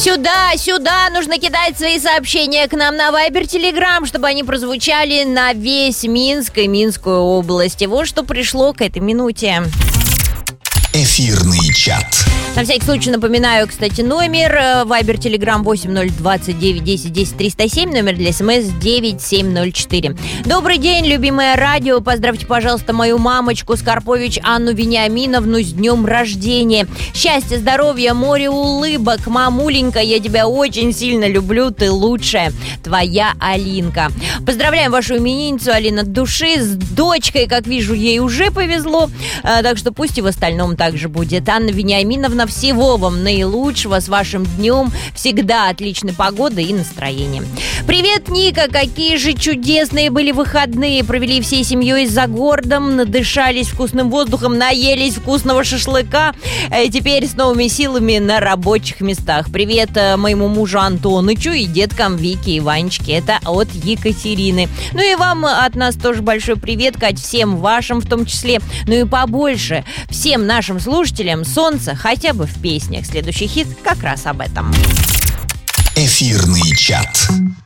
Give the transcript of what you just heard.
Сюда нужно кидать свои сообщения к нам на Viber, Telegram, чтобы они прозвучали на весь Минск и Минскую область. И вот что пришло к этой минуте. Эфирный чат. На всякий случай напоминаю, кстати, номер Viber, Telegram 8029 10 10 307, номер для СМС 9704. Добрый день, любимое радио. Поздравьте, пожалуйста, мою мамочку Скарпович Анну Вениаминовну с днем рождения. Счастья, здоровья, море улыбок. Мамуленька, я тебя очень сильно люблю, ты лучшая. Твоя Алинка. Поздравляем вашу именинницу, Алина, от души. С дочкой, как вижу, ей уже повезло. Так что пусть и в остальном также будет. Анна Вениаминовна, всего вам наилучшего с вашим днем. Всегда отличной погоды и настроения. Привет, Ника! Какие же чудесные были выходные. Провели всей семьей за городом, надышались вкусным воздухом, наелись вкусного шашлыка. Теперь с новыми силами на рабочих местах. Привет моему мужу Антонычу и деткам Вике и Ванечке. Это от Екатерины. Ну и вам от нас тоже большой привет, Кать, всем вашим в том числе. Ну и побольше всем нашим слушателям солнца хотя бы в песнях. Следующий хит как раз об этом. Эфирный чат.